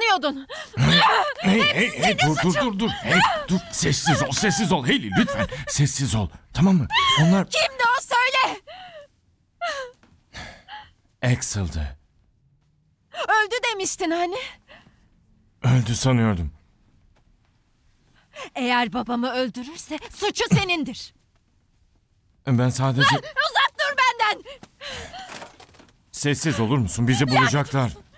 istemiyordun. Hey, dur. Hey, dur. Sessiz ol Hayley, lütfen. Sessiz ol, tamam mı? Onlar Kimdi o, söyle. Axel'dı. Öldü demiştin hani. Öldü sanıyordum. Eğer babamı öldürürse suçu senindir. Ben sadece... Uzak dur benden. Sessiz olur musun? Bizi bulacaklar.